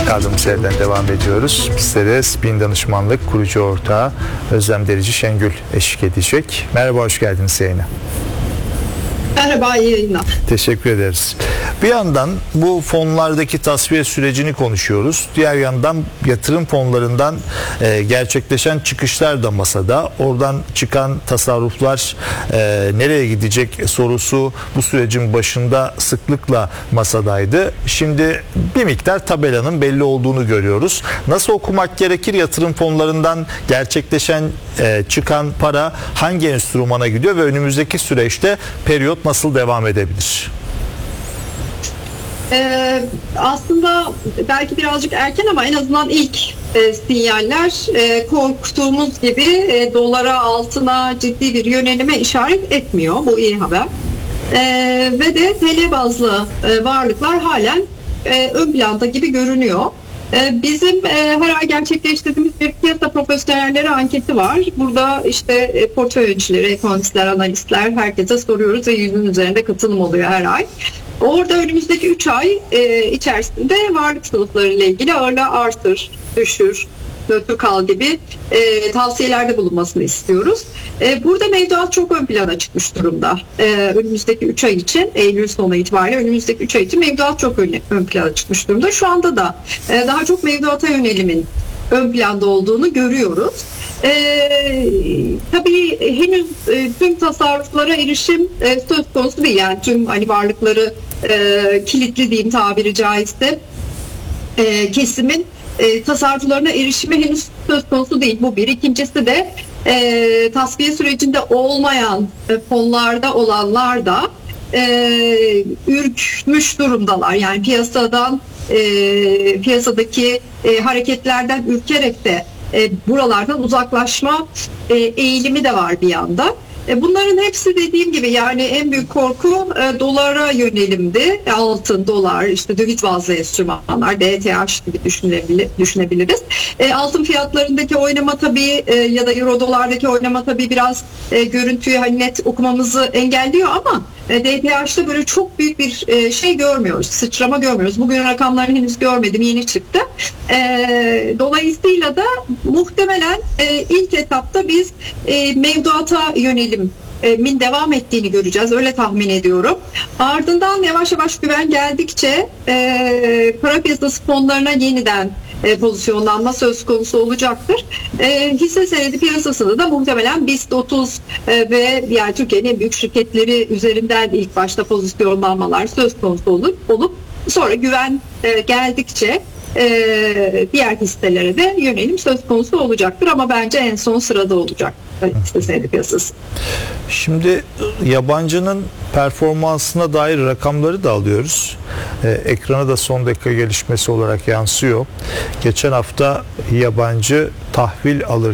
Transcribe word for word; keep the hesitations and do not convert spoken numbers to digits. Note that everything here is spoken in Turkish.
Kaldığımız yerden devam ediyoruz. Bizlere Spin Danışmanlık kurucu ortağı Özlem Derici Şengül eşlik edecek. Merhaba, hoş geldiniz yayına. Merhaba, iyi yayınlar. Teşekkür ederiz. Bir yandan bu fonlardaki tasfiye sürecini konuşuyoruz. Diğer yandan yatırım fonlarından e, gerçekleşen çıkışlar da masada. Oradan çıkan tasarruflar e, nereye gidecek sorusu bu sürecin başında sıklıkla masadaydı. Şimdi bir miktar tabelanın belli olduğunu görüyoruz. Nasıl okumak gerekir? Yatırım fonlarından gerçekleşen e, çıkan para hangi enstrümana gidiyor ve önümüzdeki süreçte periyot nasıl devam edebilir? Ee, aslında belki birazcık erken ama en azından ilk e, sinyaller e, korktuğumuz gibi e, dolara, altına ciddi bir yönelime işaret etmiyor. Bu iyi haber. E, ve de T L bazlı e, varlıklar halen e, ön planda gibi görünüyor. Bizim her ay gerçekleştirdiğimiz bir piyasa profesyonelleri anketi var. Burada işte portföy yöneticileri, ekonomistler, analistler herkese soruyoruz ve yüzün üzerinde katılım oluyor her ay. Orada önümüzdeki üç ay içerisinde varlık sınıfları ile ilgili ağırlığı artır, düşür, nötr kal gibi e, tavsiyelerde bulunmasını istiyoruz. E, burada mevduat çok ön plana çıkmış durumda. E, önümüzdeki üç ay için, Eylül sonu itibariyle önümüzdeki üç ay için mevduat çok ön, ön plana çıkmış durumda. Şu anda da e, daha çok mevduata yönelimin ön planda olduğunu görüyoruz. E, tabii henüz e, tüm tasarruflara erişim e, söz konusu değil. Yani tüm hani varlıkları e, kilitli diyeyim tabiri caizse e, kesimin E, tasarruflarına erişimi henüz söz konusu değil. Bu bir. İkincisi de e, tasfiye sürecinde olmayan e, fonlarda olanlar da e, ürkmüş durumdalar. Yani piyasadan e, piyasadaki e, hareketlerden ürkerek de e, buralardan uzaklaşma e, eğilimi de var bir yanda. Bunların hepsi dediğim gibi yani en büyük korku e, dolara yönelimdi. Altın, dolar, işte döviz bazlı enstrümanlar, D T H gibi düşünebilir, düşünebiliriz. E, altın fiyatlarındaki oynama tabii e, ya da euro dolardaki oynama tabii biraz e, görüntüyü hani net okumamızı engelliyor ama e, D T H'da böyle çok büyük bir e, şey görmüyoruz, sıçrama görmüyoruz. Bugün rakamlarını henüz görmedim, yeni çıktı. E, dolayısıyla da muhtemelen e, ilk etapta biz e, mevduata yönelim min devam ettiğini göreceğiz. Öyle tahmin ediyorum. Ardından yavaş yavaş güven geldikçe e, para piyasası fonlarına yeniden e, pozisyonlanma söz konusu olacaktır. E, hisse senedi piyasasında da muhtemelen BIST otuz e, ve yani Türkiye'nin en büyük şirketleri üzerinden ilk başta pozisyonlanmalar söz konusu olup, olup sonra güven e, geldikçe e, diğer hisselere de yönelim söz konusu olacaktır ama bence en son sırada olacak hisse senedi piyasası. Şimdi yabancının performansına dair rakamları da alıyoruz. Ee, ekrana da son dakika gelişmesi olarak yansıyor. Geçen hafta yabancı tahvil alır